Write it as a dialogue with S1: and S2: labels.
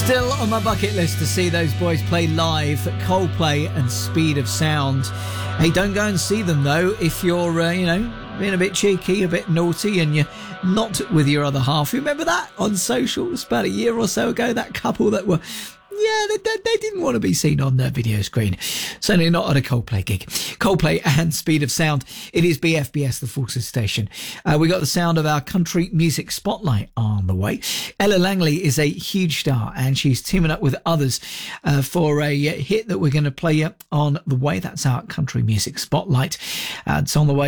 S1: Still on my bucket list to see those boys play live, Coldplay and Speed of Sound. Hey, don't go and see them though if you're, being a bit cheeky, a bit naughty, and you're not with your other half. Remember that on socials about a year or so ago? That couple that were... they didn't want to be seen on their video screen. Certainly not at a Coldplay gig. Coldplay and Speed of Sound. It is BFBS, the Forces station. We got the sound of our country music spotlight on the way. Ella Langley is a huge star, and she's teaming up with others for a hit that we're going to play on the way. That's our country music spotlight. It's on the way.